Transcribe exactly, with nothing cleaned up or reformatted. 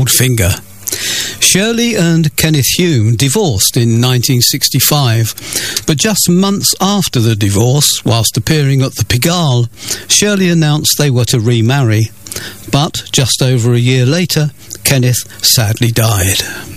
Goldfinger. Shirley and Kenneth Hume divorced in nineteen sixty-five, but just months after the divorce, whilst appearing at the Pigalle, Shirley announced they were to remarry. But just over a year later, Kenneth sadly died.